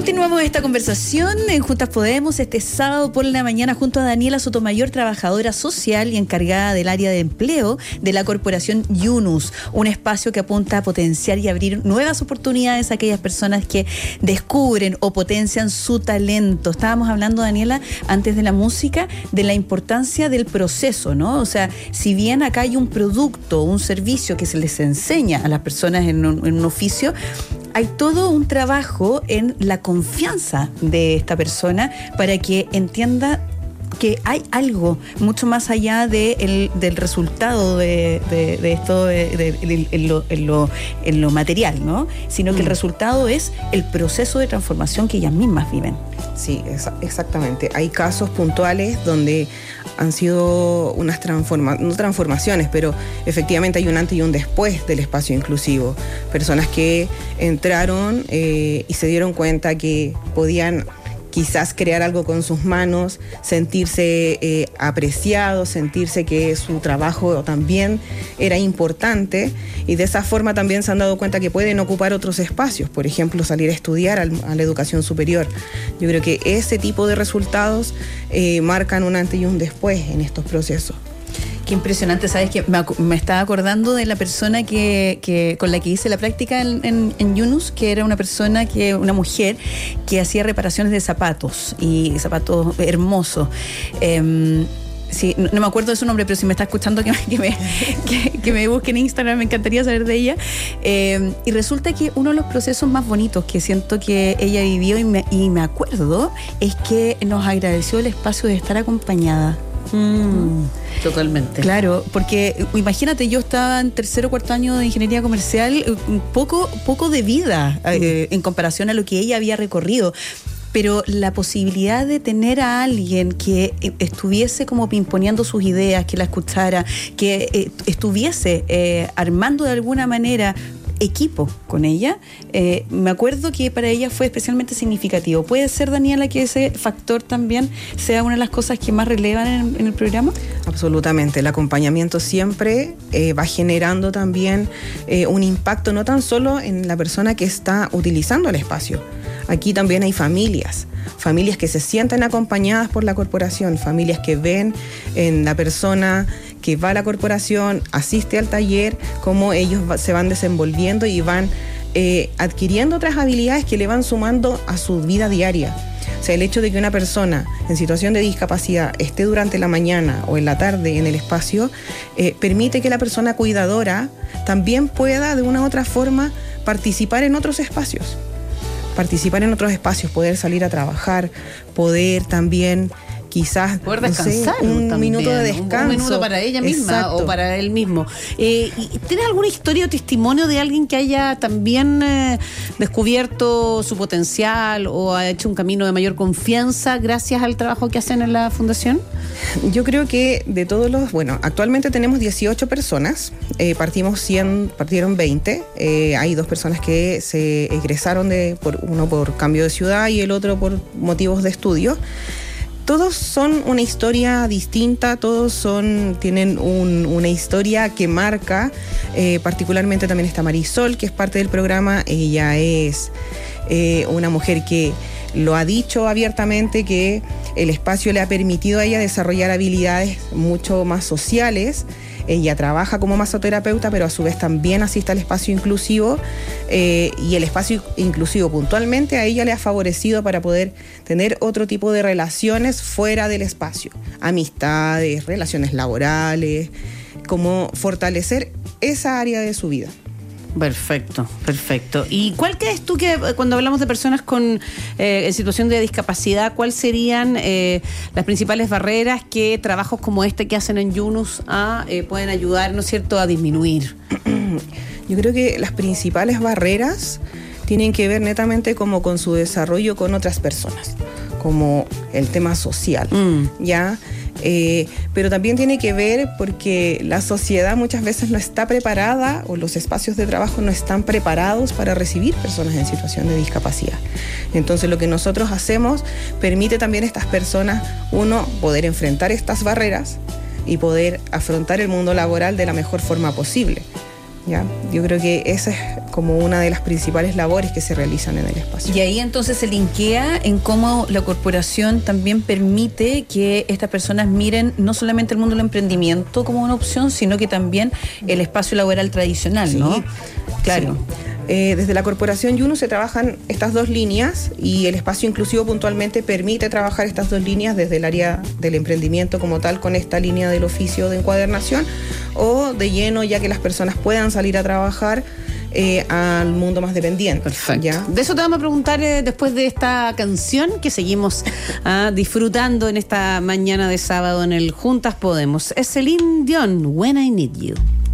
Continuamos esta conversación en Juntas Podemos este sábado por la mañana junto a Daniela Sotomayor, trabajadora social y encargada del área de empleo de la corporación Yunus, un espacio que apunta a potenciar y abrir nuevas oportunidades a aquellas personas que descubren o potencian su talento. Estábamos hablando, Daniela, antes de la música, de la importancia del proceso, ¿no? O sea, si bien acá hay un producto, un servicio que se les enseña a las personas en un oficio, hay todo un trabajo en la confianza de esta persona para que entienda que hay algo mucho más allá del resultado de esto en lo material, ¿no? Sino que el resultado es el proceso de transformación que ellas mismas viven. Sí, exactamente. Hay casos puntuales donde han sido unas no transformaciones, pero efectivamente hay un antes y un después del espacio inclusivo. Personas que entraron y se dieron cuenta que podían quizás crear algo con sus manos, sentirse apreciados, sentirse que su trabajo también era importante, y de esa forma también se han dado cuenta que pueden ocupar otros espacios, por ejemplo, salir a estudiar a la educación superior. Yo creo que ese tipo de resultados marcan un antes y un después en estos procesos. Qué impresionante, ¿sabes? Que me estaba acordando de la persona con la que hice la práctica en Yunus, que era una mujer que hacía reparaciones de zapatos, y zapatos hermosos. Sí, no me acuerdo de su nombre, pero si me está escuchando que me busque en Instagram, me encantaría saber de ella. Y resulta que uno de los procesos más bonitos que siento que ella vivió y me acuerdo es que nos agradeció el espacio de estar acompañada. Totalmente. Claro, porque imagínate, yo estaba en tercer o cuarto año de ingeniería comercial, poco de vida en comparación a lo que ella había recorrido. Pero la posibilidad de tener a alguien que estuviese como pimponeando sus ideas, que la escuchara, que estuviese armando de alguna manera equipo con ella, me acuerdo que para ella fue especialmente significativo. ¿Puede ser, Daniela, que ese factor también sea una de las cosas que más relevan en el programa? Absolutamente. El acompañamiento siempre va generando también un impacto no tan solo en la persona que está utilizando el espacio. Aquí también hay familias que se sienten acompañadas por la corporación, familias que ven en la persona que va a la corporación, asiste al taller, cómo ellos se van desenvolviendo y van adquiriendo otras habilidades que le van sumando a su vida diaria. O sea, el hecho de que una persona en situación de discapacidad esté durante la mañana o en la tarde en el espacio, permite que la persona cuidadora también pueda de una u otra forma participar en otros espacios. Poder salir a trabajar, poder también quizás poder descansar, un también, minuto de descanso. Un minuto para ella misma. Exacto. O para él mismo. ¿Y tienes alguna historia o testimonio de alguien que haya también descubierto su potencial o ha hecho un camino de mayor confianza gracias al trabajo que hacen en la fundación? Yo creo que de todos actualmente tenemos 18 personas, partieron 20, hay 2 personas que se egresaron uno por cambio de ciudad y el otro por motivos de estudio. Todos son una historia distinta, tienen una historia que marca, particularmente también está Marisol, que es parte del programa. Ella es una mujer que lo ha dicho abiertamente, que el espacio le ha permitido a ella desarrollar habilidades mucho más sociales. Ella trabaja como masoterapeuta, pero a su vez también asiste al espacio inclusivo, y el espacio inclusivo puntualmente a ella le ha favorecido para poder tener otro tipo de relaciones fuera del espacio, amistades, relaciones laborales, como fortalecer esa área de su vida. Perfecto. ¿Y cuál crees tú que, cuando hablamos de personas en situación de discapacidad, cuáles serían las principales barreras que trabajos como este que hacen en Yunus pueden ayudar, ¿no es cierto?, a disminuir? Yo creo que las principales barreras tienen que ver netamente como con su desarrollo con otras personas, como el tema social, ¿ya? Pero también tiene que ver porque la sociedad muchas veces no está preparada, o los espacios de trabajo no están preparados para recibir personas en situación de discapacidad. Entonces lo que nosotros hacemos permite también a estas personas, poder enfrentar estas barreras y poder afrontar el mundo laboral de la mejor forma posible. ¿ya? Yo creo que esa es como una de las principales labores que se realizan en el espacio. Y ahí entonces se linkea en cómo la corporación también permite que estas personas miren no solamente el mundo del emprendimiento como una opción, sino que también el espacio laboral tradicional, ¿no? Sí, claro. Sí. Desde la Corporación Yunus se trabajan estas dos líneas y el espacio inclusivo puntualmente permite trabajar estas dos líneas desde el área del emprendimiento como tal con esta línea del oficio de encuadernación o de lleno ya que las personas puedan salir a trabajar al mundo más dependiente. Perfecto. ¿Ya? De eso te vamos a preguntar después de esta canción que seguimos disfrutando en esta mañana de sábado en el Juntas Podemos. Es Celine Dion, When I Need You.